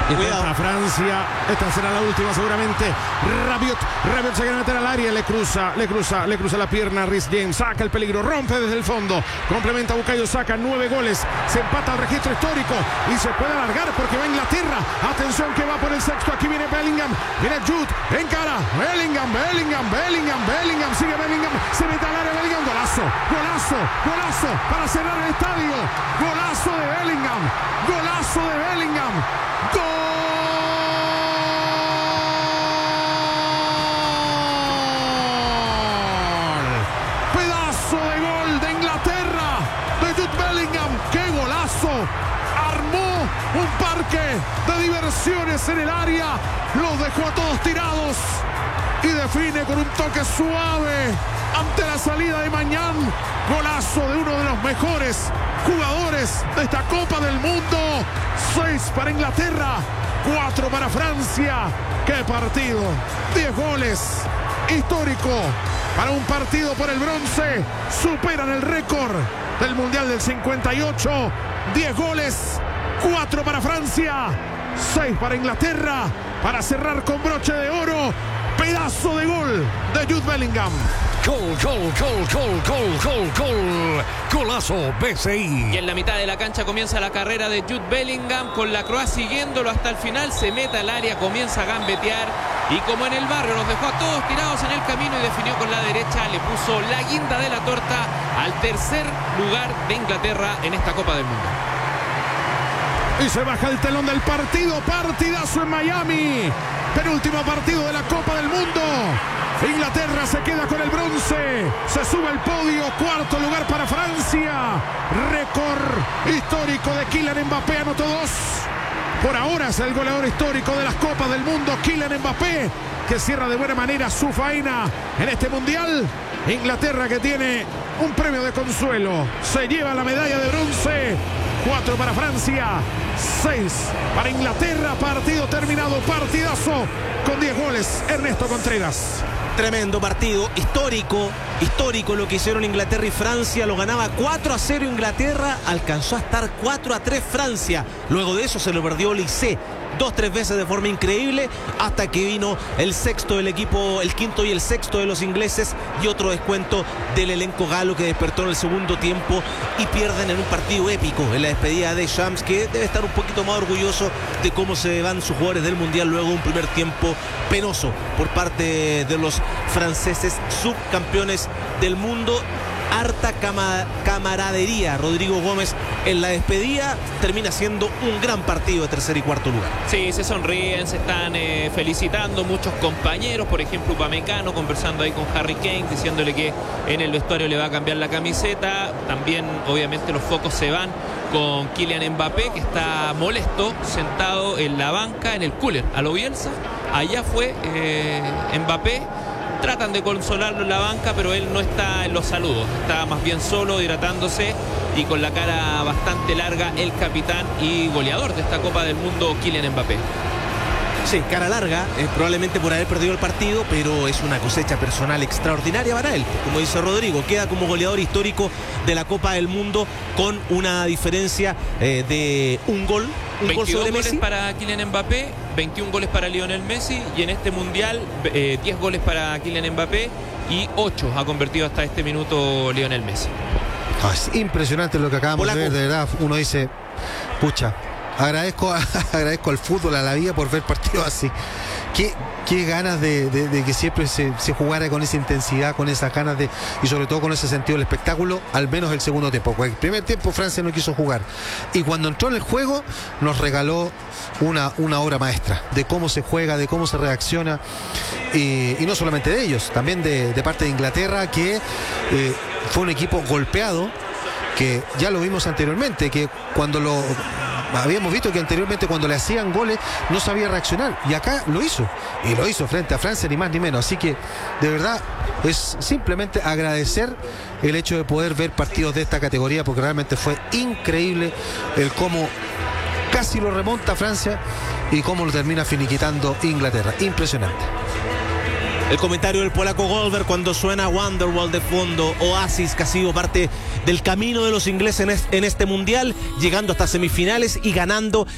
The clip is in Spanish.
Intenta Francia. Esta será la última seguramente. Rabiot se quiere meter al área. Le cruza la pierna. Reece James saca el peligro. Rompe desde el fondo. Complementa Bukayo Saka. 9 goles. Se empata el registro histórico. Y se puede alargar porque va Inglaterra. Atención que va por el sexto. Aquí viene Bellingham. Viene Jude. Encara. Bellingham. Sigue Bellingham. Se mete al área Bellingham. Golazo. Para cerrar el estadio. Golazo de Bellingham. ¡Gol! Pedazo de gol de Inglaterra, de Jude Bellingham. ¡Qué golazo! Armó un parque de diversiones en el área. Los dejó a todos tirados. Y define con un toque suave ante la salida de Mañán. Golazo de uno de los mejores jugadores de esta Copa del Mundo. 6 para Inglaterra, 4 para Francia. ¡Qué partido! 10 goles. Histórico para un partido por el bronce. Superan el récord del Mundial del 58. 10 goles, 4 para Francia, 6 para Inglaterra. Para cerrar con broche de oro. Pedazo de gol de Jude Bellingham. Golazo BCI. Y en la mitad de la cancha comienza la carrera de Jude Bellingham, con la Croa siguiéndolo hasta el final. Se mete al área, comienza a gambetear y como en el barrio los dejó a todos tirados en el camino y definió con la derecha. Le puso la guinda de la torta al tercer lugar de Inglaterra en esta Copa del Mundo. Y se baja el telón del partido. Partidazo en Miami. Penúltimo partido de la Copa del Mundo. Inglaterra se queda con el bronce. Se sube al podio. Cuarto lugar para Francia. Récord histórico de Kylian Mbappé. Anotó 2. Por ahora es el goleador histórico de las Copas del Mundo, Kylian Mbappé, que cierra de buena manera su faena en este Mundial. Inglaterra, que tiene un premio de consuelo, se lleva la medalla de bronce. 4 para Francia, 6 para Inglaterra. Partido terminado, partidazo con 10 goles. Ernesto Contreras. Tremendo partido, histórico lo que hicieron Inglaterra y Francia. Lo ganaba 4-0 Inglaterra, alcanzó a estar 4-3 Francia. Luego de eso se lo perdió Olise 2-3 veces de forma increíble, hasta que vino el sexto del equipo, el quinto y el sexto de los ingleses, y otro descuento del elenco galo que despertó en el segundo tiempo, y pierden en un partido épico en la despedida de Shams, que debe estar un poquito más orgulloso de cómo se van sus jugadores del Mundial luego de un primer tiempo penoso por parte de los franceses, subcampeones del mundo. Harta camaradería. Rodrigo Gómez en la despedida. Termina siendo un gran partido de tercer y cuarto lugar. Sí, se sonríen, se están felicitando muchos compañeros. Por ejemplo, Upamecano conversando ahí con Harry Kane, diciéndole que en el vestuario le va a cambiar la camiseta. También obviamente los focos se van con Kylian Mbappé, que está molesto, sentado en la banca, en el cooler, a lo Bielsa. Allá fue Mbappé. Tratan de consolarlo en la banca, pero él no está en los saludos. Está más bien solo, hidratándose, y con la cara bastante larga el capitán y goleador de esta Copa del Mundo, Kylian Mbappé. Sí, cara larga, probablemente por haber perdido el partido, pero es una cosecha personal extraordinaria para él. Como dice Rodrigo, queda como goleador histórico de la Copa del Mundo con una diferencia de un gol. 22 goles para Kylian Mbappé, 21 goles para Lionel Messi, y en este Mundial 10 goles para Kylian Mbappé y 8 ha convertido hasta este minuto Lionel Messi. Es impresionante lo que acabamos de ver, de verdad. Uno dice, pucha, agradezco al fútbol, a la vida, por ver partidos así. Qué ganas de que siempre se jugara con esa intensidad, con esas ganas y sobre todo con ese sentido del espectáculo, al menos el segundo tiempo. Porque el primer tiempo Francia no quiso jugar, y cuando entró en el juego nos regaló una obra maestra de cómo se juega, de cómo se reacciona, y no solamente de ellos, también de parte de Inglaterra, que fue un equipo golpeado, que ya lo vimos anteriormente, que habíamos visto que anteriormente cuando le hacían goles no sabía reaccionar, y acá lo hizo, y lo hizo frente a Francia, ni más ni menos. Así que de verdad es simplemente agradecer el hecho de poder ver partidos de esta categoría, porque realmente fue increíble el cómo casi lo remonta Francia y cómo lo termina finiquitando Inglaterra. Impresionante. El comentario del polaco Goldberg cuando suena Wonderwall de fondo, Oasis, que ha sido parte del camino de los ingleses en este Mundial, llegando hasta semifinales y ganando